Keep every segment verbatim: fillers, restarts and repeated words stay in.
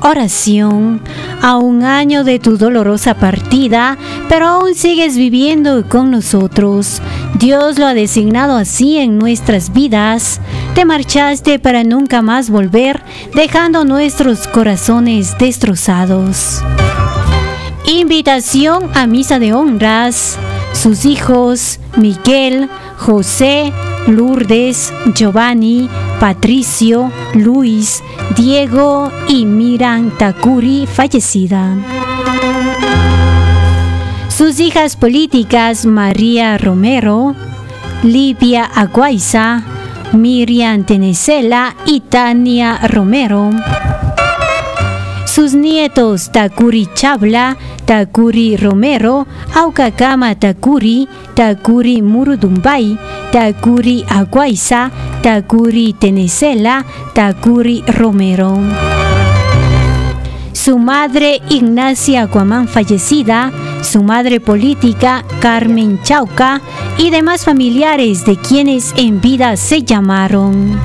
Oración. A un año de tu dolorosa partida, pero aún sigues viviendo con nosotros. Dios lo ha designado así en nuestras vidas. Te marchaste para nunca más volver, dejando nuestros corazones destrozados. Invitación a misa de honras. Sus hijos, Miguel, José, Lourdes, Giovanni, Patricio, Luis, Diego y Miran Takuri, fallecida. Sus hijas políticas, María Romero, Livia Aguaiza, Miriam Tenesela y Tania Romero. Sus nietos, Takuri Chabla, Takuri Romero, Aucacama Takuri, Takuri Murudumbay, Takuri Aguaiza, Takuri Tenesela, Takuri Romero. Su madre, Ignacia Guamán, fallecida, su madre política, Carmen Chauca, y demás familiares de quienes en vida se llamaron: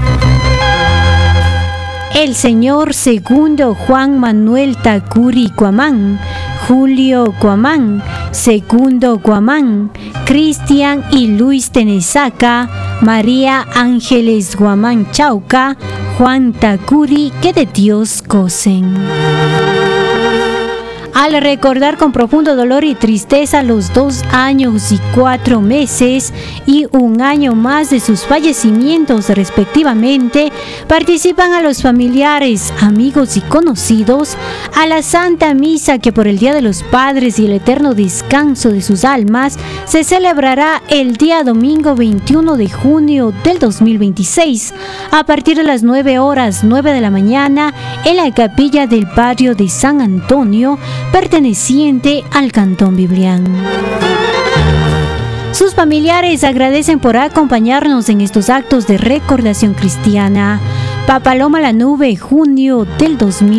el señor segundo Juan Manuel Takuri Guamán, Julio Guamán, segundo Guamán, Cristian y Luis Tenesaca, María Ángeles Guamán Chauca, Juan Takuri, que de Dios gocen. Al recordar con profundo dolor y tristeza los dos años y cuatro meses y un año más de sus fallecimientos respectivamente, participan a los familiares, amigos y conocidos a la Santa Misa que por el Día de los Padres y el eterno descanso de sus almas se celebrará el día domingo veintiuno de junio del dos mil veintiséis a partir de las nueve horas nueve de la mañana en la capilla del barrio de San Antonio, perteneciente al Cantón Biblián. Sus familiares agradecen por acompañarnos en estos actos de recordación cristiana. Papaloma la Nube, junio del dos mil